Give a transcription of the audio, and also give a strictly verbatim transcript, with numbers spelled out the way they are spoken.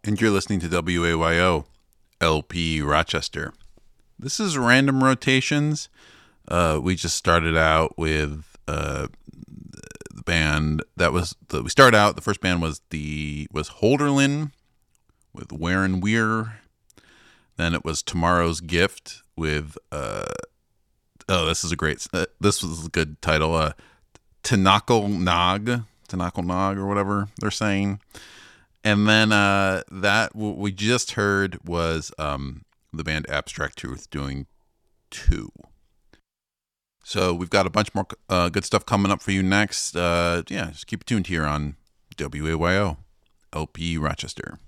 And you're listening to W A Y O, L P Rochester. This is Random Rotations. Uh, we just started out with uh, the band that was the, we started out. The first band was the was Holderlin with Where and Weir. Then it was Tomorrow's Gift with uh, oh, this is a great. Uh, this was a good title. Uh, Tanakal Nog, Tanakal Nog, or whatever they're saying. And then uh, that what we just heard was um, the band Abstract Truth doing Two. So we've got a bunch more uh, good stuff coming up for you next. Uh, yeah, just keep it tuned here on W A Y O, L P Rochester.